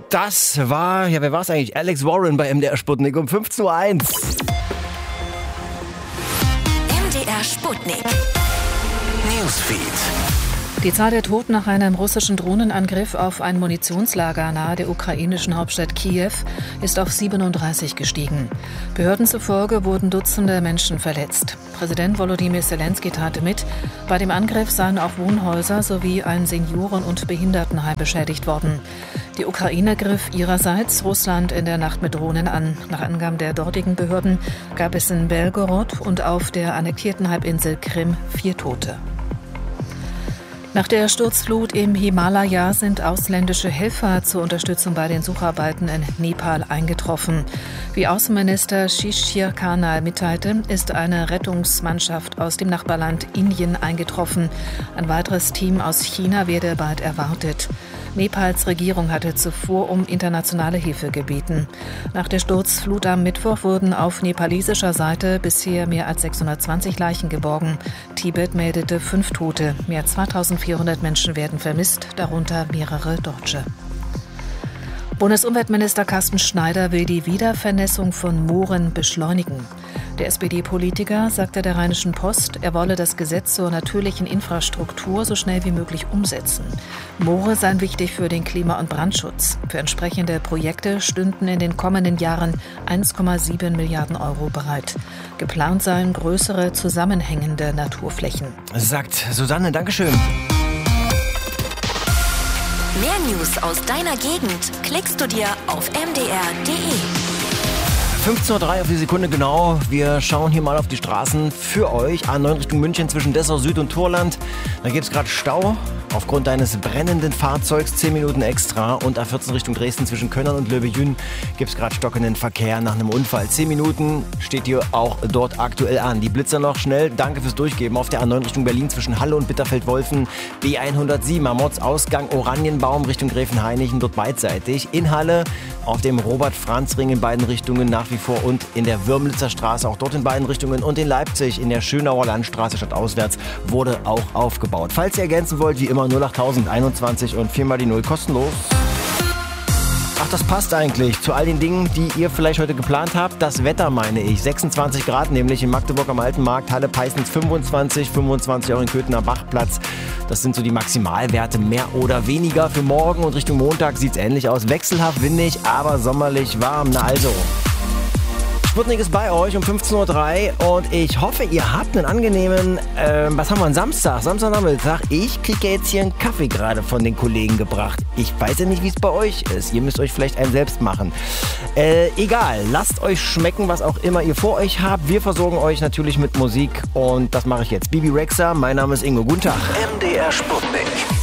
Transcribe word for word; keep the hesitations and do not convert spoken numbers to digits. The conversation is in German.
Das war, ja, wer war es eigentlich? Alex Warren bei M D R Sputnik um fünfzehn Uhr eins. M D R Sputnik. Newsfeed. Die Zahl der Toten nach einem russischen Drohnenangriff auf ein Munitionslager nahe der ukrainischen Hauptstadt Kiew ist auf siebenunddreißig gestiegen. Behörden zufolge wurden Dutzende Menschen verletzt. Präsident Volodymyr Zelensky teilte mit, bei dem Angriff seien auch Wohnhäuser sowie ein Senioren- und Behindertenheim beschädigt worden. Die Ukraine griff ihrerseits Russland in der Nacht mit Drohnen an. Nach Angaben der dortigen Behörden gab es in Belgorod und auf der annektierten Halbinsel Krim vier Tote. Nach der Sturzflut im Himalaya sind ausländische Helfer zur Unterstützung bei den Sucharbeiten in Nepal eingetroffen. Wie Außenminister Shishir Khanal mitteilte, ist eine Rettungsmannschaft aus dem Nachbarland Indien eingetroffen. Ein weiteres Team aus China werde bald erwartet. Nepals Regierung hatte zuvor um internationale Hilfe gebeten. Nach der Sturzflut am Mittwoch wurden auf nepalesischer Seite bisher mehr als sechshundertzwanzig Leichen geborgen. Tibet meldete fünf Tote. Mehr als zweitausendvierhundert Menschen werden vermisst, darunter mehrere Deutsche. Bundesumweltminister Carsten Schneider will die Wiedervernässung von Mooren beschleunigen. Der S P D-Politiker sagte der Rheinischen Post, er wolle das Gesetz zur natürlichen Infrastruktur so schnell wie möglich umsetzen. Moore seien wichtig für den Klima- und Brandschutz. Für entsprechende Projekte stünden in den kommenden Jahren eins Komma sieben Milliarden Euro bereit. Geplant seien größere zusammenhängende Naturflächen. Sagt Susanne, Dankeschön. Mehr News aus deiner Gegend klickst du dir auf m d r punkt d e. fünfzehn Uhr drei auf die Sekunde genau. Wir schauen hier mal auf die Straßen für euch. A neun Richtung München zwischen Dessau Süd und Thorland. Da gibt es gerade Stau aufgrund eines brennenden Fahrzeugs. zehn Minuten extra. Und A vierzehn Richtung Dresden zwischen Könnern und Löbejün gibt es gerade stockenden Verkehr nach einem Unfall. zehn Minuten steht hier auch dort aktuell an. Die Blitzer noch schnell. Danke fürs Durchgeben. Auf der A neun Richtung Berlin zwischen Halle und Bitterfeld-Wolfen. B hundertsieben am Ortsausgang Oranienbaum Richtung Gräfenhainichen. Dort beidseitig. In Halle auf dem Robert-Franz-Ring in beiden Richtungen nach wie vor und in der Würmlitzer Straße auch dort in beiden Richtungen und in Leipzig in der Schönauer Landstraße stadtauswärts wurde auch aufgebaut. Falls ihr ergänzen wollt, wie immer null acht einundzwanzig und viermal die null kostenlos. Ach, das passt eigentlich zu all den Dingen, die ihr vielleicht heute geplant habt. Das Wetter meine ich. sechsundzwanzig Grad nämlich in Magdeburg am Alten Markt, Halle Peißens fünfundzwanzig, fünfundzwanzig auch in Köthener Bachplatz. Das sind so die Maximalwerte, mehr oder weniger für morgen. Und Richtung Montag sieht es ähnlich aus. Wechselhaft windig, aber sommerlich warm. Na also. Sputnik ist bei euch um fünfzehn Uhr drei und ich hoffe, ihr habt einen angenehmen, äh, was haben wir, einen Samstag, Samstagnachmittag. Ich kriege ja jetzt hier einen Kaffee gerade von den Kollegen gebracht. Ich weiß ja nicht, wie es bei euch ist. Ihr müsst euch vielleicht einen selbst machen. Äh, egal, lasst euch schmecken, was auch immer ihr vor euch habt. Wir versorgen euch natürlich mit Musik und das mache ich jetzt. Bibi Rexha, mein Name ist Ingo. Guten Tag. M D R Sputnik.